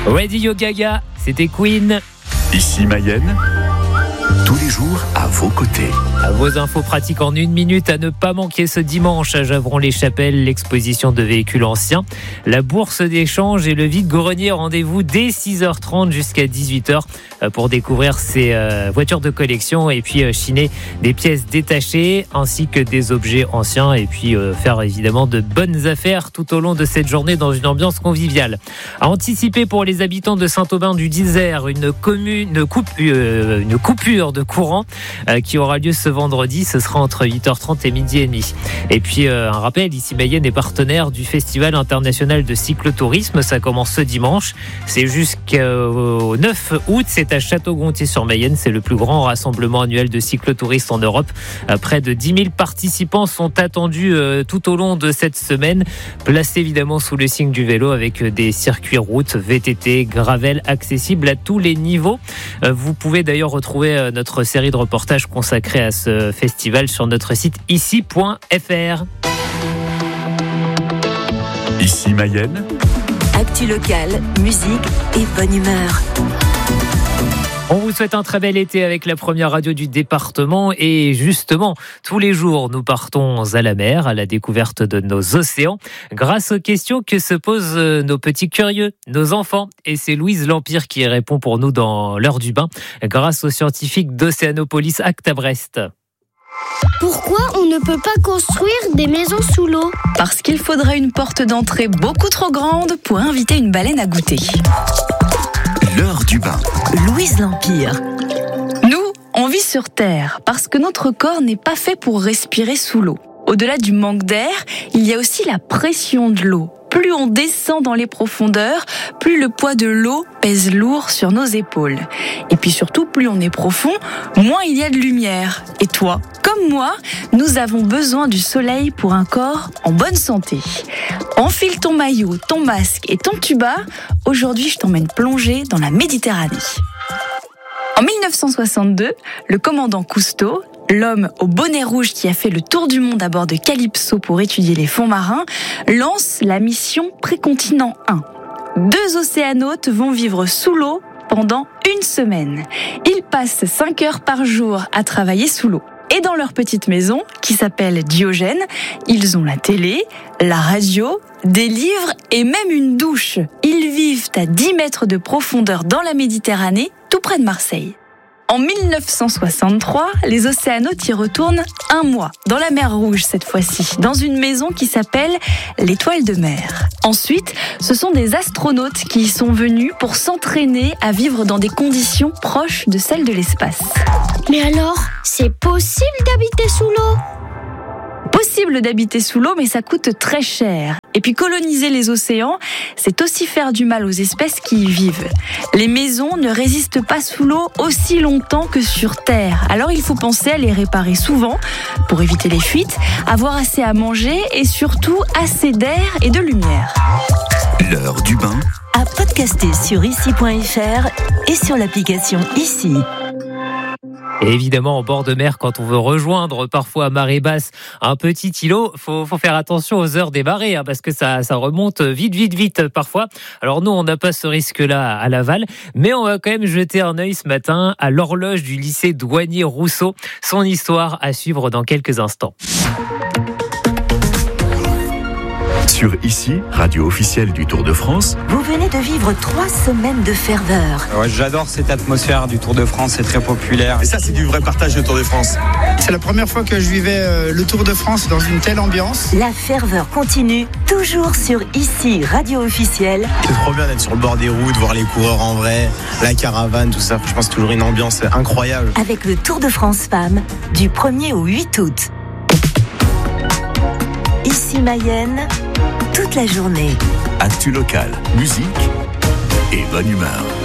Radio Gaga, c'était Queen. Ici Mayenne, tous les jours à vos côtés. Vos infos pratiques en 1 minute à ne pas manquer ce dimanche à Javron-les-Chapelles, l'exposition de véhicules anciens, la bourse d'échange et le vide-grenier. Rendez-vous dès 6h30 jusqu'à 18h pour découvrir ces voitures de collection et puis chiner des pièces détachées ainsi que des objets anciens et puis faire évidemment de bonnes affaires tout au long de cette journée dans une ambiance conviviale. À anticiper pour les habitants de Saint-Aubin-du-Isère, une coupure de courant qui aura lieu ce vendredi, ce sera entre 8h30 et midi et demi. Et puis un rappel, ici Mayenne est partenaire du Festival international de cyclotourisme. Ça commence ce dimanche, c'est jusqu'au 9 août, c'est à Château-Gontier-sur-Mayenne. C'est le plus grand rassemblement annuel de cyclotouristes en Europe. Près de 10 000 participants sont attendus tout au long de cette semaine, placés évidemment sous le signe du vélo avec des circuits routes, VTT, gravel accessibles à tous les niveaux. Vous pouvez d'ailleurs retrouver notre série de reportages consacrés à ce festival sur notre site ici.fr. Ici Mayenne, actu locale, musique et bonne humeur. On vous souhaite un très bel été avec la première radio du département et justement, tous les jours, nous partons à la mer, à la découverte de nos océans, grâce aux questions que se posent nos petits curieux, nos enfants. Et c'est Louise Lampire qui répond pour nous dans l'heure du bain, grâce aux scientifiques d'Océanopolis Acte à Brest. Pourquoi on ne peut pas construire des maisons sous l'eau ? Parce qu'il faudrait une porte d'entrée beaucoup trop grande pour inviter une baleine à goûter. l'heure du bain. Louise Lampire. Nous, on vit sur Terre parce que notre corps n'est pas fait pour respirer sous l'eau. Au-delà du manque d'air, il y a aussi la pression de l'eau. Plus on descend dans les profondeurs, plus le poids de l'eau pèse lourd sur nos épaules. Et puis surtout, plus on est profond, moins il y a de lumière. Et toi, comme moi, nous avons besoin du soleil pour un corps en bonne santé. Enfile ton maillot, ton masque et ton tuba. Aujourd'hui, je t'emmène plonger dans la Méditerranée. En 1962, le commandant Cousteau, l'homme au bonnet rouge qui a fait le tour du monde à bord de Calypso pour étudier les fonds marins, lance la mission Précontinent 1. 2 océanautes vont vivre sous l'eau pendant 1 semaine. Ils passent 5 heures par jour à travailler sous l'eau. Et dans leur petite maison, qui s'appelle Diogène, ils ont la télé, la radio, des livres et même une douche. Ils vivent à 10 mètres de profondeur dans la Méditerranée, tout près de Marseille. En 1963, les océanautes y retournent 1 mois, dans la mer Rouge cette fois-ci, dans une maison qui s'appelle l'Étoile de mer. Ensuite, ce sont des astronautes qui y sont venus pour s'entraîner à vivre dans des conditions proches de celles de l'espace. Mais alors, c'est possible d'habiter sous l'eau ? Possible d'habiter sous l'eau, mais ça coûte très cher. Et puis coloniser les océans, c'est aussi faire du mal aux espèces qui y vivent. Les maisons ne résistent pas sous l'eau aussi longtemps que sur Terre. Alors il faut penser à les réparer souvent pour éviter les fuites, avoir assez à manger et surtout assez d'air et de lumière. L'heure du bain. À podcaster sur ici.fr et sur l'application Ici. Et évidemment, en bord de mer, quand on veut rejoindre parfois à marée basse un petit îlot, faut faire attention aux heures des marées, parce que ça remonte vite parfois. Alors nous, on n'a pas ce risque-là à Laval, mais on va quand même jeter un œil ce matin à l'horloge du lycée Douanier-Rousseau. Son histoire à suivre dans quelques instants. Sur Ici, radio officielle du Tour de France. Vous venez de vivre 3 semaines de ferveur. Ouais, j'adore cette atmosphère du Tour de France, c'est très populaire. Et ça, c'est du vrai partage, le Tour de France. C'est la première fois que je vivais le Tour de France dans une telle ambiance. La ferveur continue, toujours sur Ici, radio officielle. C'est trop bien d'être sur le bord des routes, voir les coureurs en vrai, la caravane, tout ça. Je pense toujours une ambiance incroyable. Avec le Tour de France Femmes, du 1er au 8 août. Ici Mayenne, toute la journée. Actu locale, musique et bonne humeur.